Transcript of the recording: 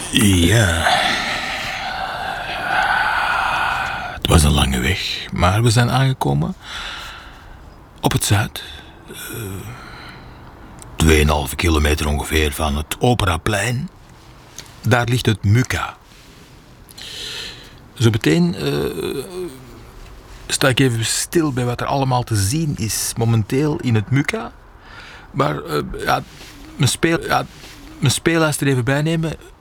Ja. Het was een lange weg, maar we zijn aangekomen op het zuid. 2,5 kilometer ongeveer van het Operaplein. Daar ligt het Muka. Zo meteen sta ik even stil bij wat er allemaal te zien is momenteel in het Muka. Maar mijn speellijst er even bij nemen.